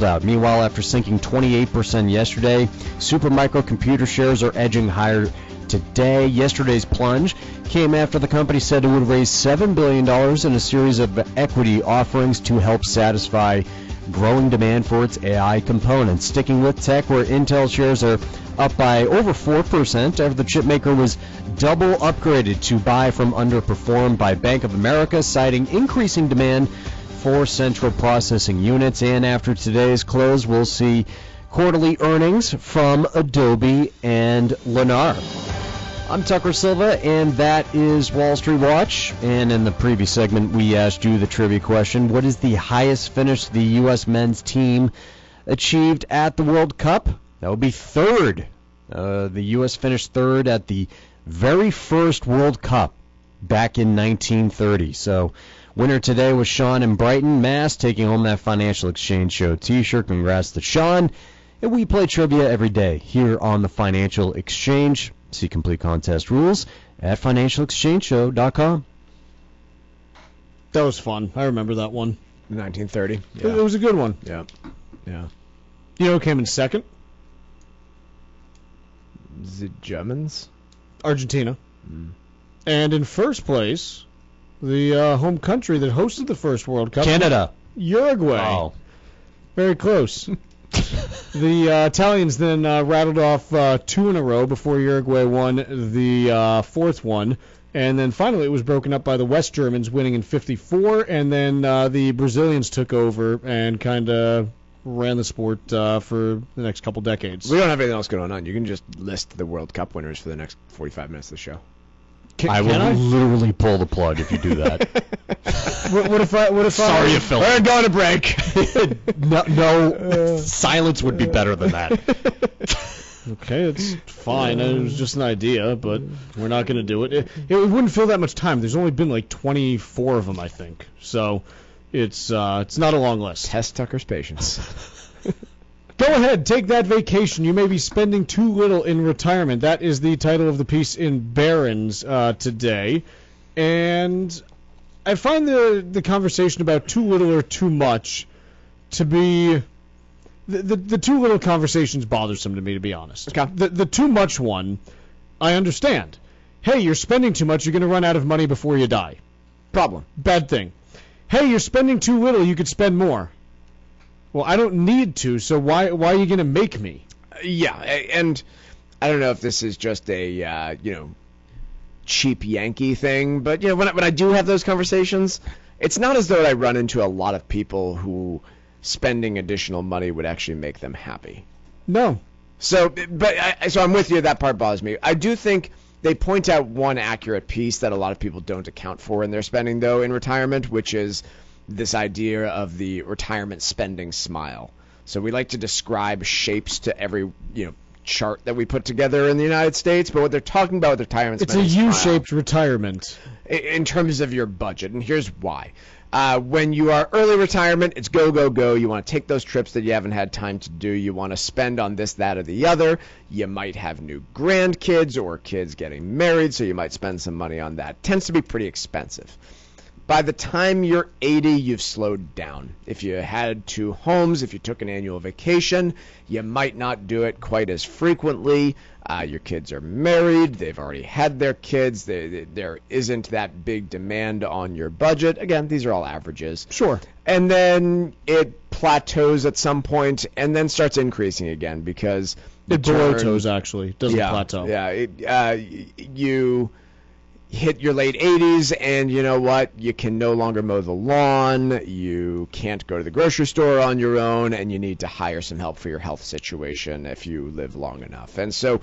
out. Meanwhile, after sinking 28% yesterday, Supermicro computer shares are edging higher today. Yesterday's plunge came after the company said it would raise $7 billion in a series of equity offerings to help satisfy growing demand for its AI components. Sticking with tech, where Intel shares are up by over 4% after the chipmaker was double upgraded to buy from underperformed by Bank of America, citing increasing demand for central processing units. And after today's close, we'll see quarterly earnings from Adobe and Lennar. I'm Tucker Silva, and that is Wall Street Watch. And in the previous segment, we asked you the trivia question: what is the highest finish the U.S. men's team achieved at the World Cup? That would be third. The U.S. finished third at the very first World Cup back in 1930. So winner today was Sean in Brighton, Mass, taking home that Financial Exchange Show t-shirt. Congrats to Sean. And we play trivia every day here on the Financial Exchange. See complete contest rules at financialexchangeshow.com. That was fun. I remember that one. 1930. Yeah. It was a good one. Yeah. You know who came in second? The Germans? Argentina. And in first place, the home country that hosted the first World Cup, Canada. Uruguay. Oh. Very close. The Italians then rattled off two in a row before Uruguay won the fourth one. And then finally it was broken up by the West Germans winning in 54. And then the Brazilians took over and kind of ran the sport for the next couple decades. We don't have anything else going on. You can just list the World Cup winners for the next 45 minutes of the show. I will literally pull the plug if you do that. What if Sorry, Phil. We're going to break. No, silence would be better than that. Okay, it's fine. It was just an idea, but we're not going to do it. It wouldn't fill that much time. There's only been like 24 of them, I think. So it's not a long list. Test Tucker's patience. Go ahead, take that vacation. You may be spending too little in retirement. That is the title of the piece in Barron's today. And I find the conversation about too little or too much to be... The too little conversation's bothersome to me, to be honest. Okay. The too much one, I understand. Hey, you're spending too much, you're going to run out of money before you die. Problem. Bad thing. Hey, you're spending too little, you could spend more. Well, I don't need to, so why are you going to make me? Yeah, and I don't know if this is just a cheap Yankee thing, but when I do have those conversations, it's not as though I run into a lot of people who spending additional money would actually make them happy. No. So I'm with you. That part bothers me. I do think they point out one accurate piece that a lot of people don't account for in their spending, though, in retirement, which is this idea of the retirement spending smile. So we like to describe shapes to every chart that we put together in the United States, but what they're talking about with retirement spending smile, it's a U-shaped retirement in terms of your budget, and here's why. When you are early retirement, it's go, go, go. You want to take those trips that you haven't had time to do. You want to spend on this, that, or the other. You might have new grandkids or kids getting married, so you might spend some money on that. Tends to be pretty expensive. By the time you're 80, you've slowed down. If you had two homes, if you took an annual vacation, you might not do it quite as frequently. Your kids are married. They've already had their kids. There isn't that big demand on your budget. Again, these are all averages. Sure. And then it plateaus at some point and then starts increasing again because it plateaus, actually. It doesn't plateau. Yeah. You hit your late 80s, and you know what? You can no longer mow the lawn, you can't go to the grocery store on your own, and you need to hire some help for your health situation if you live long enough. And so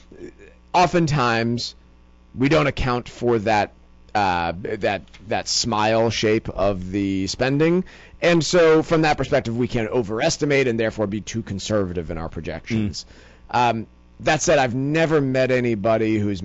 oftentimes we don't account for that smile shape of the spending. And so from that perspective, we can overestimate and therefore be too conservative in our projections. That said, I've never met anybody who's